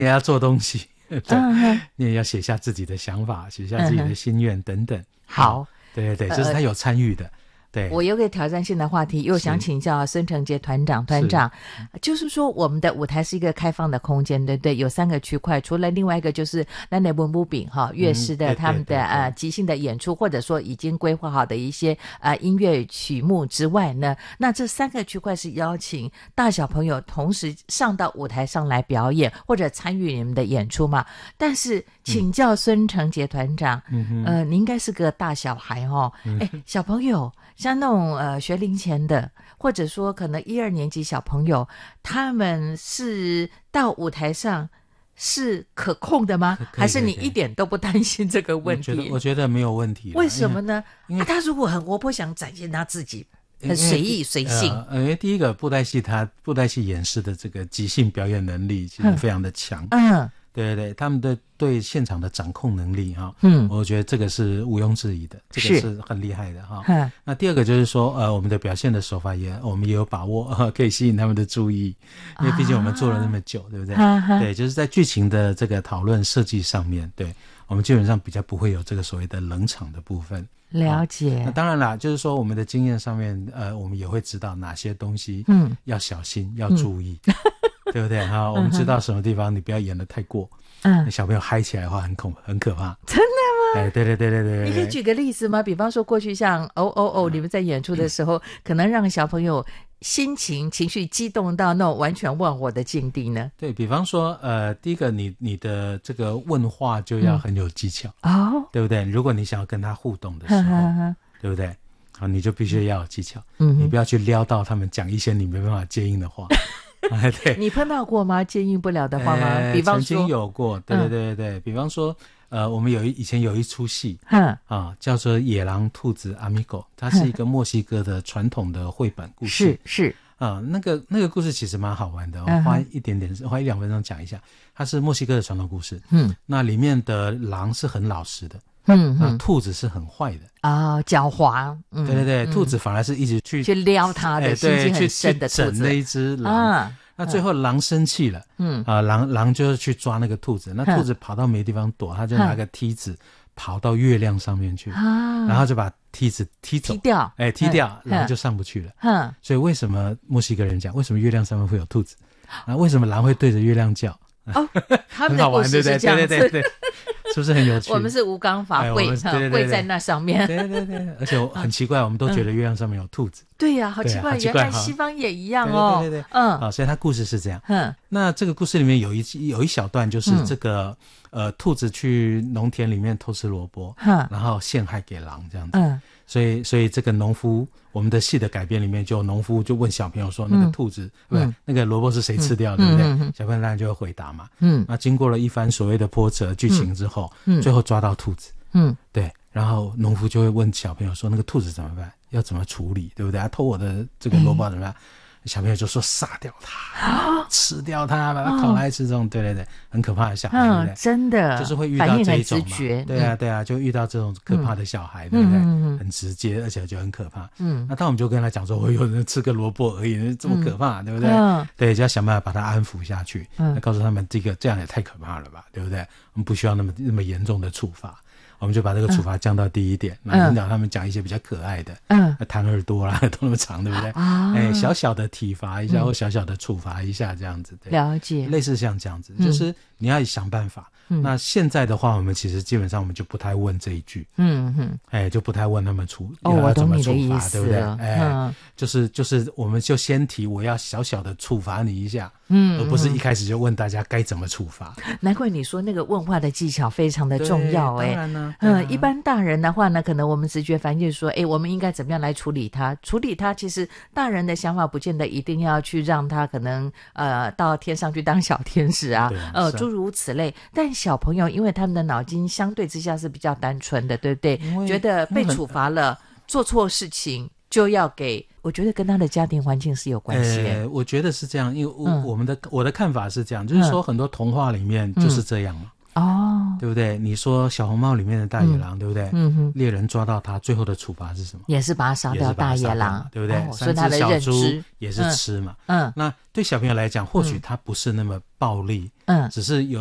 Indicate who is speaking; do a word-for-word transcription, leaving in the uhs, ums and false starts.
Speaker 1: 也要做东西，对，嗯、你也要写下自己的想法，写下自己的心愿等等。
Speaker 2: 好，
Speaker 1: 对对对，就是他有参与的。呃对，
Speaker 2: 我有个挑战性的话题，又想请教孙成杰团长。团长，就是说我们的舞台是一个开放的空间，对不对？有三个区块，除了另外一个就是咱的文武饼哈乐师的、嗯、他们的呃即兴的演出，或者说已经规划好的一些呃音乐曲目之外呢，那这三个区块是邀请大小朋友同时上到舞台上来表演或者参与你们的演出嘛？但是请教孙成杰团长，嗯、呃，你应该是个大小孩哦，哎、嗯，小朋友。像那种呃学龄前的，或者说可能一二年级小朋友，他们是到舞台上是可控的吗？还是你一点都不担心这个问题？
Speaker 1: 我觉得我觉得没有问题。
Speaker 2: 为什么呢？因为、啊、他如果很活泼，想展现他自己，很随意随性。
Speaker 1: 呃，因为第一个布袋戏，他布袋戏演示的这个即兴表演能力其实非常的强。嗯。嗯对对对，他们的对现场的掌控能力哈，嗯，我觉得这个是毋庸置疑的，这个是很厉害的哈。那第二个就是说，呃，我们的表现的手法也，我们也有把握，呃、可以吸引他们的注意，因为毕竟我们做了那么久，啊、对不对？对，就是在剧情的这个讨论设计上面，对我们基本上比较不会有这个所谓的冷场的部分。
Speaker 2: 了解、啊。
Speaker 1: 那当然啦，就是说我们的经验上面，呃，我们也会知道哪些东西，嗯，要小心，要注意。嗯对不对哈？我们知道什么地方你不要演得太过，嗯，小朋友嗨起来的话很恐很可怕。
Speaker 2: 真的吗？
Speaker 1: 哎，对对对对 对, 对。
Speaker 2: 你可以举个例子吗？比方说过去像哦哦哦，你们在演出的时候，嗯、可能让小朋友心情情绪激动到那种完全忘我的境地呢？
Speaker 1: 对，比方说，呃，第一个你你的这个问话就要很有技巧、嗯、哦，对不对？如果你想要跟他互动的时候，呵呵呵对不对？好，你就必须要有技巧，嗯，你不要去撩到他们讲一些你没办法接应的话。对，
Speaker 2: 你碰到过吗？接应不了的话吗？呃、比方说
Speaker 1: 曾经有过，对对对对、嗯、比方说，呃，我们有一以前有一出戏，嗯啊，叫做《野狼兔子阿米狗》，它是一个墨西哥的传统的绘本故事，
Speaker 2: 是是
Speaker 1: 啊，那个那个故事其实蛮好玩的，我花一点点，花一两分钟讲一下，它是墨西哥的传统故事，嗯，那里面的狼是很老实的。嗯，那兔子是很坏的
Speaker 2: 啊、哦，狡猾。嗯、
Speaker 1: 对对对、嗯，兔子反而是一直去
Speaker 2: 去撩它的，心机很深的兔子，
Speaker 1: 去整那一只狼。啊、那最后狼生气了，嗯啊，狼狼就是去抓那个兔子，那兔子跑到没地方躲，他就拿个梯子跑到月亮上面去，啊、然后就把梯子踢走，
Speaker 2: 踢掉，
Speaker 1: 哎，踢掉，狼就上不去了。嗯，所以为什么墨西哥人讲，为什么月亮上面会有兔子？啊，为什么狼会对着月亮叫？
Speaker 2: 哦，他们的故事是这样子，
Speaker 1: 对对对对。是不是很有趣？
Speaker 2: 我们是无刚法跪、哎、跪在那上面。
Speaker 1: 对对对，而且很奇怪，我们都觉得月亮上面有兔子。
Speaker 2: 嗯、对呀、啊，好奇怪，原来西方也一样哦。
Speaker 1: 对对对对，嗯，啊，所以它故事是这样。嗯，那这个故事里面有一有一小段就是这个、嗯、呃，兔子去农田里面偷吃萝卜，嗯、然后陷害给狼这样子。嗯。所以，所以这个农夫，我们的戏的改编里面，就农夫就问小朋友说：“那个兔子，不、嗯，那个萝卜是谁吃掉的？嗯、对不对？”嗯、小朋友当然就会回答嘛。嗯，那经过了一番所谓的波折剧情之后，嗯，最后抓到兔子。嗯，对，然后农夫就会问小朋友说：“那个兔子怎么办？要怎么处理？对不对？他偷我的这个萝卜怎么办？”嗯，小朋友就说杀掉它、啊、吃掉它，把它烤来吃，这种、哦、对对对，很可怕的小孩、嗯、对不对？
Speaker 2: 真的就是会遇到这一种嘛，
Speaker 1: 对啊对啊，就遇到这种可怕的小孩、嗯、对不对、嗯、很直接，而且就很可怕。嗯，那当我们就跟他讲说，我有人吃个萝卜而已，这么可怕、嗯、对不对、嗯、对，就要想办法把它安抚下去、嗯、告诉他们这个这样也太可怕了吧，对不对？我们不需要那么那么严重的处罚，我们就把这个处罚降到低一点，然后引导他们讲一些比较可爱的，嗯，弹耳朵啦，都那么长，对不对？啊，哎，小小的体罚一下、嗯、或小小的处罚一下，这样子，对，
Speaker 2: 了解，
Speaker 1: 类似像这样子，就是你要想办法。嗯、那现在的话，我们其实基本上我们就不太问这一句，嗯嗯，哎，就不太问他们处
Speaker 2: 哦，我懂你的
Speaker 1: 意
Speaker 2: 思，
Speaker 1: 对不对？哎、嗯，就是就是，我们就先提我要小小的处罚你一下，嗯，而不是一开始就问大家该怎么处罚。
Speaker 2: 难怪你说那个问话的技巧非常的重要，哎，
Speaker 1: 当然呢，
Speaker 2: 嗯，一般大人的话呢，可能我们直觉反应就是说，哎，我们应该怎么样来处理他？处理他，其实大人的想法不见得一定要去让他可能呃到天上去当小天使啊，啊呃，诸如此类，但小朋友因为他们的脑筋相对之下是比较单纯的，对不对？觉得被处罚了，做错事情就要给，我觉得跟他的家庭环境是有关系的。
Speaker 1: 呃，我觉得是这样，因为我、嗯、我们的我的看法是这样，就是说很多童话里面就是这样嘛。嗯哦， 对不对？你说小红帽里面的大野狼，嗯、对不对？嗯哼，猎人抓到他，最后的处罚是什么？
Speaker 2: 也是把他烧掉大野狼，
Speaker 1: 对不对？
Speaker 2: 哦、所以他的认知
Speaker 1: 也是吃嘛。嗯，嗯那对小朋友来讲，或许他不是那么暴力，嗯，只是有